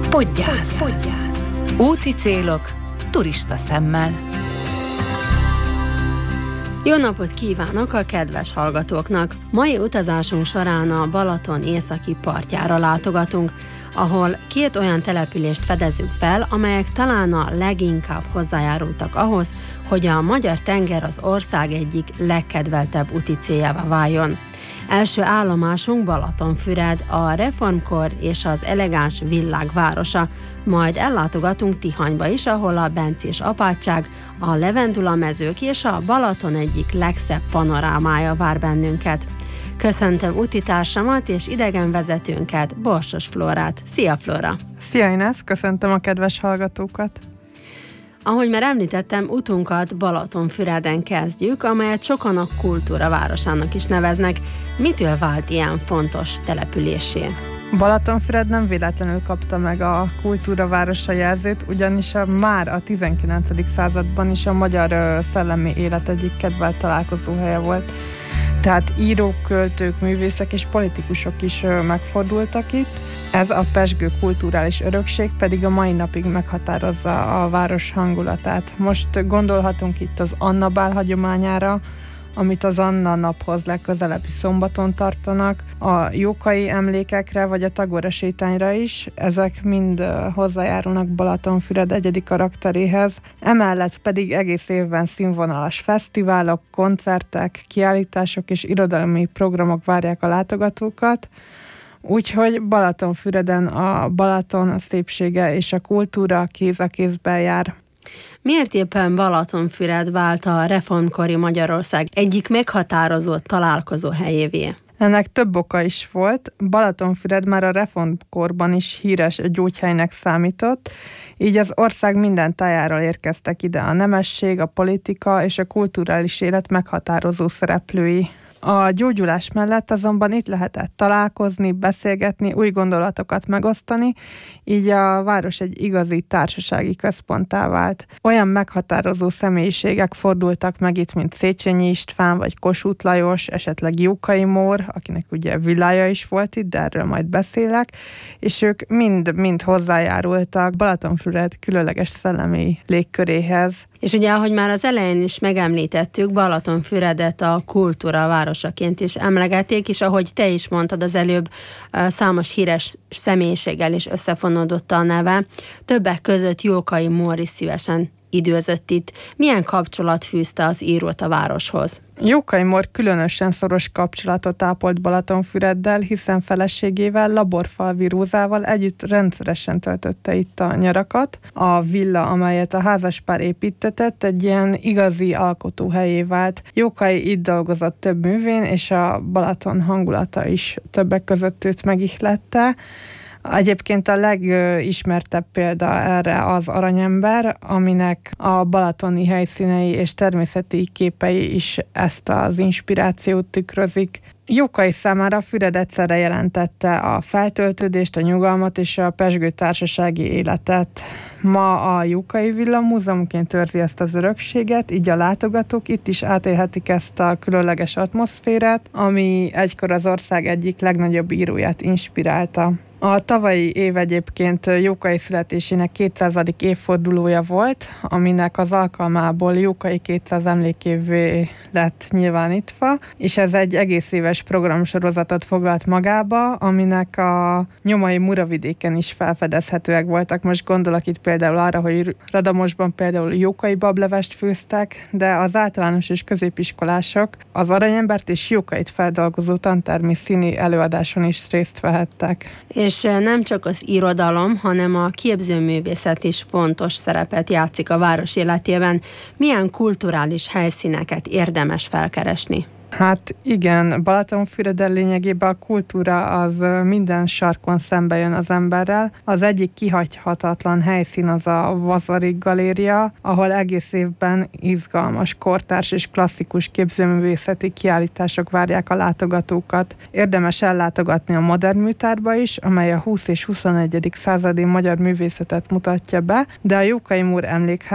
Podgyász. Úti célok turista szemmel. Jó napot kívánok a kedves hallgatóknak! Mai utazásunk során a Balaton északi partjára látogatunk, ahol két olyan települést fedezünk fel, amelyek talán a leginkább hozzájárultak ahhoz, hogy a magyar tenger az ország egyik legkedveltebb úti céljává váljon. Első állomásunk Balatonfüred, a reformkor és az elegáns villák városa, majd ellátogatunk Tihanyba is, ahol a bencés apátság, a Levendula mezők és a Balaton egyik legszebb panorámája vár bennünket. Köszöntöm utitársamat és idegenvezetőnket, Borsos Flórát. Szia, Flóra! Szia, Inesz! Köszöntöm a kedves hallgatókat! Ahogy már említettem, utunkat Balatonfüreden kezdjük, amelyet sokan a kultúra városának is neveznek. Mitől vált ilyen fontos településé? Balatonfüred nem véletlenül kapta meg a kultúra városa jelzőt, ugyanis már a 19. században is a magyar szellemi élet egyik kedvelt találkozóhelye volt. Tehát írók, költők, művészek és politikusok is megfordultak itt. Ez a pezsgő kulturális örökség pedig a mai napig meghatározza a város hangulatát. Most gondolhatunk itt az Anna bál hagyományára, amit az Anna naphoz legközelebbi szombaton tartanak, a jókai emlékekre vagy a Tagora sétányra is, ezek mind hozzájárulnak Balatonfüred egyedi karakteréhez. Emellett pedig egész évben színvonalas fesztiválok, koncertek, kiállítások és irodalmi programok várják a látogatókat. Úgyhogy Balatonfüreden a Balaton a szépsége és a kultúra kéz a kézben jár. Miért éppen Balatonfüred vált a reformkori Magyarország egyik meghatározó találkozó helyévé? Ennek több oka is volt. Balatonfüred már a reformkorban is híres gyógyhelynek számított, így az ország minden tájáról érkeztek ide a nemesség, a politika és a kulturális élet meghatározó szereplői. A gyógyulás mellett azonban itt lehetett találkozni, beszélgetni, új gondolatokat megosztani, így a város egy igazi társasági központtá vált. Olyan meghatározó személyiségek fordultak meg itt, mint Széchenyi István, vagy Kossuth Lajos, esetleg Jókai Mór, akinek ugye villája is volt itt, de erről majd beszélek, és ők mind hozzájárultak Balatonfüred különleges szellemi légköréhez. És ugye, ahogy már az elején is megemlítettük, Balatonfüredet a kultúra városaként is emlegették, és ahogy te is mondtad az előbb, számos híres személyiséggel is összefonódott a neve. Többek között Jókai Mór is szívesen időzött itt. Milyen kapcsolat fűzte az írót a városhoz? Jókai Mór különösen szoros kapcsolatot ápolt Balatonfüreddel, hiszen feleségével, Laborfalvi Rózával együtt rendszeresen töltötte itt a nyarakat. A villa, amelyet a házaspár építtetett, egy ilyen igazi alkotóhelyé vált. Jókai itt dolgozott több művén, és a Balaton hangulata is többek között őt megihlette. Egyébként a legismertebb példa erre az Aranyember, aminek a balatoni helyszínei és természeti képei is ezt az inspirációt tükrözik. Jókai számára Füred egyszerre jelentette a feltöltődést, a nyugalmat és a pezsgő társasági életet. Ma a Jókai Villa múzeumként őrzi ezt az örökséget, így a látogatók itt is átélhetik ezt a különleges atmoszférát, ami egykor az ország egyik legnagyobb íróját inspirálta. A tavalyi év egyébként Jókai születésének 200. évfordulója volt, aminek az alkalmából Jókai 200 emlékévé lett nyilvánítva, és ez egy egész éves programsorozatot foglalt magába, aminek a nyomai Muravidéken is felfedezhetőek voltak. Most gondolok itt például arra, hogy Radamosban például jókai bablevest főztek, de az általános és középiskolások az Aranyembert és Jókait feldolgozó tantermi színi előadáson is részt vehettek. És nem csak az irodalom, hanem a képzőművészet is fontos szerepet játszik a város életében. Milyen kulturális helyszíneket érdemes felkeresni? Hát igen, Balatonfüreden lényegében a kultúra az minden sarkon szembe jön az emberrel. Az egyik kihagyhatatlan helyszín az a Vazarik Galéria, ahol egész évben izgalmas, kortárs és klasszikus képzőművészeti kiállítások várják a látogatókat. Érdemes ellátogatni a Modern Műtárba is, amely a 20. és 21. századi magyar művészetet mutatja be, de a Jókai Mór emlékház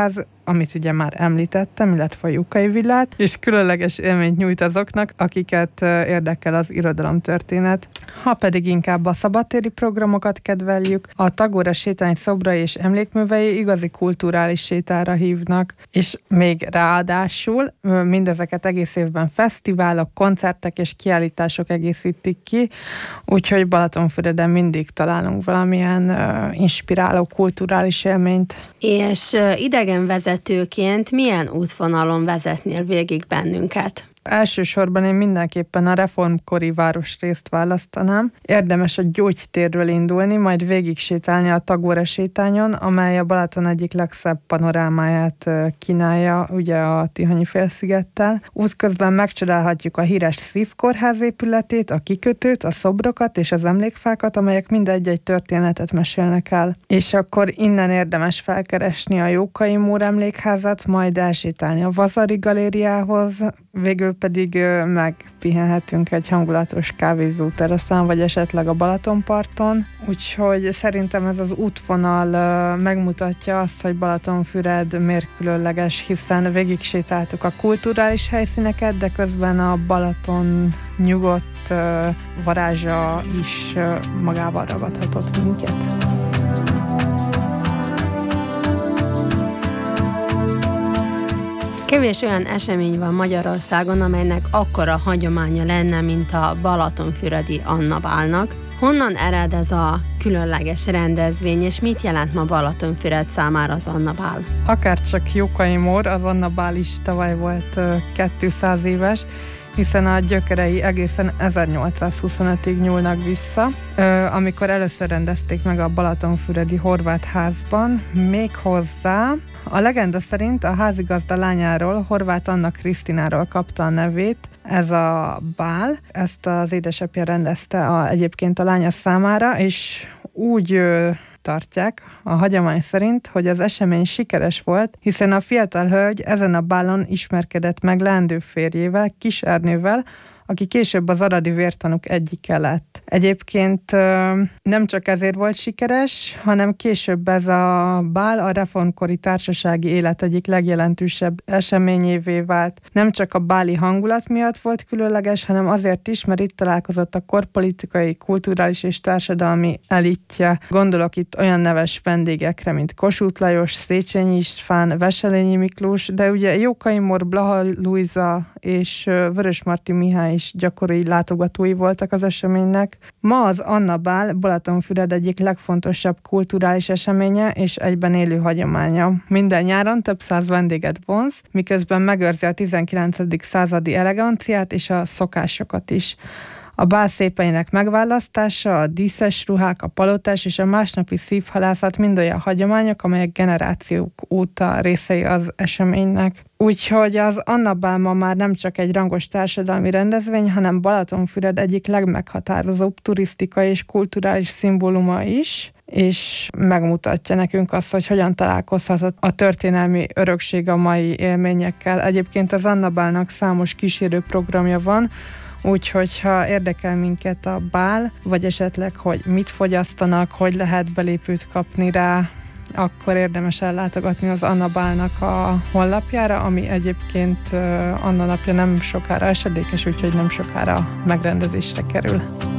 amit ugye már említettem, illetve a Jukai villát, és különleges élményt nyújt azoknak, akiket érdekel az irodalomtörténet. Ha pedig inkább a szabadtéri programokat kedveljük, a Tagore sétány szobrai és emlékművei igazi kulturális sétára hívnak, és még ráadásul mindezeket egész évben fesztiválok, koncertek és kiállítások egészítik ki, úgyhogy Balatonfüreden mindig találunk valamilyen inspiráló kulturális élményt. És idegenvezetőként milyen útvonalon vezetnél végig bennünket? Elsősorban én mindenképpen a reformkori városrészt választanám. Érdemes a Gyógytérről indulni, majd végig sétálni a Tagore sétányon, amely a Balaton egyik legszebb panorámáját kínálja, ugye a Tihanyi-félszigettel. Útközben megcsodálhatjuk a híres szívkórház épületét, a kikötőt, a szobrokat és az emlékfákat, amelyek mindegy-egy történetet mesélnek el. És akkor innen érdemes felkeresni a Jókai Mór emlékházat, majd elsétálni a Vasari galériához, végül pedig megpihenhetünk egy hangulatos kávézó teraszán, vagy esetleg a Balatonparton. Úgyhogy szerintem ez az útvonal megmutatja azt, hogy Balatonfüred miért különleges, hiszen végig sétáltuk a kulturális helyszíneket, de közben a Balaton nyugodt varázsa is magával ragadhatott minket. Kevés olyan esemény van Magyarországon, amelynek akkora hagyománya lenne, mint a Balatonfüredi Annabálnak. Honnan ered ez a különleges rendezvény, és mit jelent ma Balatonfüred számára az Annabál? Akárcsak Jókai Mór, az Annabál is tavaly volt 200 éves, hiszen a gyökerei egészen 1825-ig nyúlnak vissza, amikor először rendezték meg a Balatonfüredi Horváth házban, méghozzá a legenda szerint a házigazda lányáról, Horváth Anna Krisztináról kapta a nevét ez a bál. Ezt az édesapja rendezte egyébként a lánya számára, és úgy tartják a hagyomány szerint, hogy az esemény sikeres volt, hiszen a fiatal hölgy ezen a bálon ismerkedett meg leendő férjével, Kis Ernővel, aki később az aradi vértanúk egyike lett. Egyébként nem csak ezért volt sikeres, hanem később ez a bál a reformkori társasági élet egyik legjelentősebb eseményévé vált. Nem csak a báli hangulat miatt volt különleges, hanem azért is, mert itt találkozott a kor politikai, kulturális és társadalmi elitje. Gondolok itt olyan neves vendégekre, mint Kossuth Lajos, Széchenyi István, Veselényi Miklós, de ugye Jókai Mór, Blaha Lujza és Vörösmarty Mihály is gyakori látogatói voltak az eseménynek. Ma az Annabál Balatonfüred egyik legfontosabb kulturális eseménye és egyben élő hagyománya. Minden nyáron több száz vendéget vonz, miközben megőrzi a 19. századi eleganciát és a szokásokat is. A bál szépeinek megválasztása, a díszes ruhák, a palotás és a másnapi szívhalászat mind olyan hagyományok, amelyek generációk óta részei az eseménynek. Úgyhogy az Annabál ma már nem csak egy rangos társadalmi rendezvény, hanem Balatonfüred egyik legmeghatározóbb turisztikai és kulturális szimbóluma is, és megmutatja nekünk azt, hogy hogyan találkozhat a történelmi örökség a mai élményekkel. Egyébként az Annabálnak számos kísérő programja van, úgyhogy ha érdekel minket a bál, vagy esetleg, hogy mit fogyasztanak, hogy lehet belépőt kapni rá, akkor érdemes ellátogatni az Annabálnak a honlapjára, ami egyébként Anna napja nem sokára esedékes, úgyhogy nem sokára megrendezésre kerül.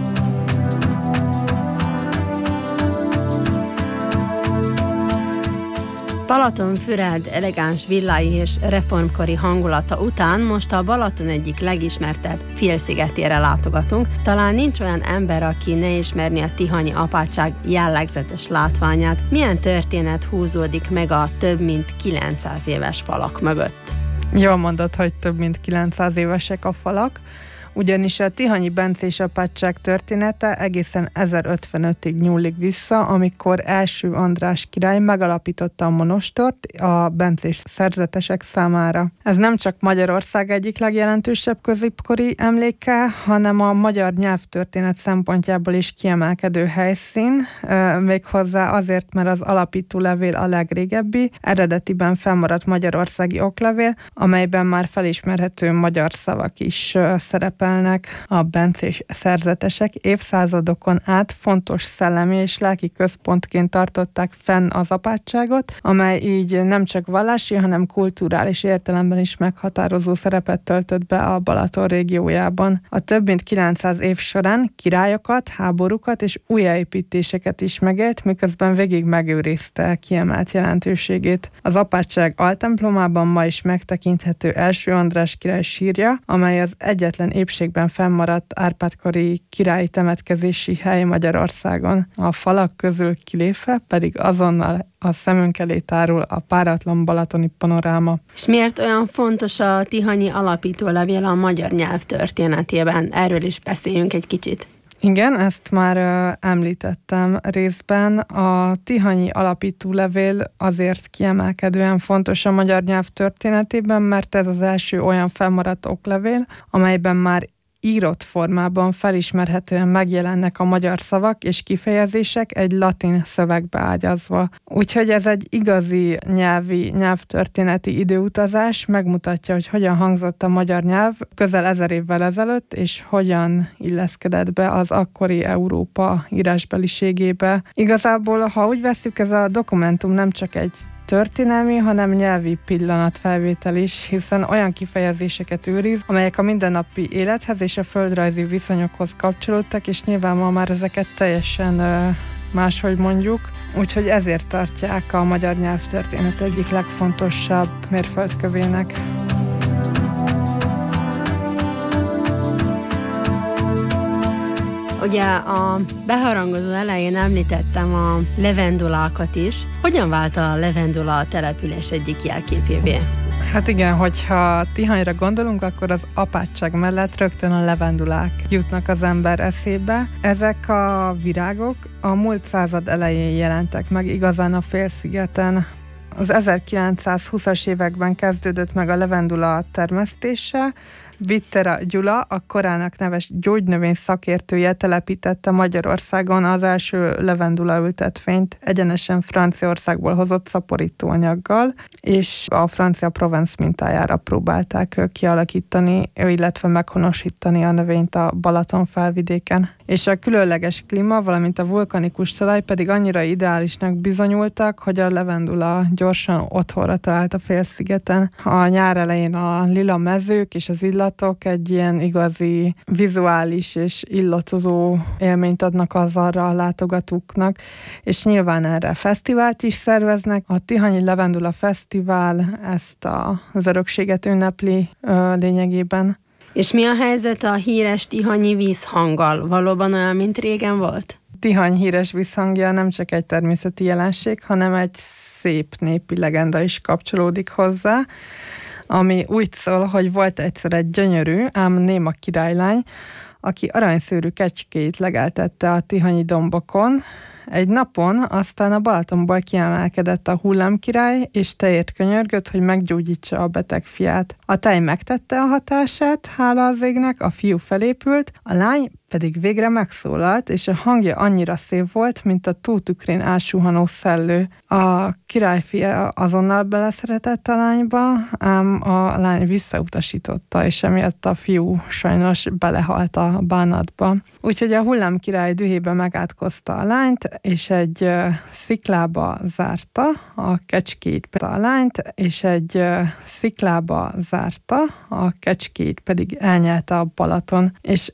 Balatonfüred elegáns villái és reformkori hangulata után most a Balaton egyik legismertebb félszigetére látogatunk. Talán nincs olyan ember, aki ne ismerni a tihanyi apátság jellegzetes látványát. Milyen történet húzódik meg a több mint 900 éves falak mögött? Jól mondod, hogy több mint 900 évesek a falak, ugyanis a tihanyi bencés apátság története egészen 1055-ig nyúlik vissza, amikor első András király megalapította a monostort a bencés szerzetesek számára. Ez nem csak Magyarország egyik legjelentősebb középkori emléke, hanem a magyar nyelvtörténet szempontjából is kiemelkedő helyszín, méghozzá azért, mert az alapító levél a legrégebbi, eredetiben fennmaradt magyarországi oklevél, amelyben már felismerhető magyar szavak is szerepelnek. szerepelnek. A bencés szerzetesek évszázadokon át fontos szellemi és lelki központként tartották fenn az apátságot, amely így nem csak vallási, hanem kulturális értelemben is meghatározó szerepet töltött be a Balaton régiójában. A több mint 900 év során királyokat, háborúkat és újjáépítéseket is megélt, miközben végig megőrizte kiemelt jelentőségét. Az apátság altemplomában ma is megtekinthető első András király sírja, amely az egyetlen épségben fennmaradt Árpád-kori királyi temetkezési hely Magyarországon. A falak közül kilépve pedig azonnal a szemünk elé tárul a páratlan balatoni panoráma. És miért olyan fontos a tihanyi alapítólevél a magyar nyelv történetében? Erről is beszéljünk egy kicsit. Igen, ezt már említettem részben. A tihanyi alapítólevél azért kiemelkedően fontos a magyar nyelv történetében, mert ez az első olyan fennmaradt oklevél, amelyben már írott formában felismerhetően megjelennek a magyar szavak és kifejezések egy latin szövegbe ágyazva. Úgyhogy ez egy igazi nyelvtörténeti időutazás, megmutatja, hogy hogyan hangzott a magyar nyelv közel 1000 évvel ezelőtt, és hogyan illeszkedett be az akkori Európa írásbeliségébe. Igazából, ha úgy vesszük, ez a dokumentum nem csak egy történelmi, hanem nyelvi pillanatfelvétel is, hiszen olyan kifejezéseket őriz, amelyek a mindennapi élethez és a földrajzi viszonyokhoz kapcsolódtak, és nyilván ma már ezeket teljesen máshogy mondjuk, úgyhogy ezért tartják a magyar nyelvtörténet egyik legfontosabb mérföldkövének. Ugye a beharangozó elején említettem a levendulákat is. Hogyan vált a levendula a település egyik jelképévé? Hát igen, hogyha Tihanyra gondolunk, akkor az apátság mellett rögtön a levendulák jutnak az ember eszébe. Ezek a virágok a múlt század elején jelentek meg igazán a félszigeten. Az 1920-as években kezdődött meg a levendula termesztése. Vittera Gyula, a korának neves gyógynövény szakértője telepítette Magyarországon az első levendula ültetvényt egyenesen Franciaországból hozott szaporítóanyaggal, és a francia Provence mintájára próbálták kialakítani, illetve meghonosítani a növényt a Balaton felvidéken. És a különleges klíma, valamint a vulkanikus talaj pedig annyira ideálisnak bizonyultak, hogy a levendula gyorsan otthonra talált a félszigeten. A nyár elején a lila mezők és az illatok egy ilyen igazi vizuális és illatozó élményt adnak az arra a látogatóknak, és nyilván erre fesztivált is szerveznek. A Tihanyi Levendula Fesztivál ezt az örökséget ünnepli lényegében. És mi a helyzet a híres tihanyi vízhanggal? Valóban olyan, mint régen volt? Tihany híres vízhangja nem csak egy természeti jelenség, hanem egy szép népi legenda is kapcsolódik hozzá, ami úgy szól, hogy volt egyszer egy gyönyörű, ám néma királylány, aki aranyszőrű kecskéit legeltette a tihanyi dombokon. Egy napon aztán a Balatonból kiemelkedett a hullámkirály, és tejért könyörgött, hogy meggyógyítsa a beteg fiát. A tej megtette a hatását, hála az égnek, a fiú felépült, a lány pedig végre megszólalt, és a hangja annyira szép volt, mint a tótükrén átsuhanó szellő. A királyfia azonnal beleszeretett a lányba, ám a lány visszautasította, és emiatt a fiú sajnos belehalt a bánatba. Úgyhogy a hullámkirály dühébe megátkozta a lányt, és egy sziklába zárta a kecskét a lányt, és egy sziklába zárta, a kecskét pedig elnyelte a Balaton. És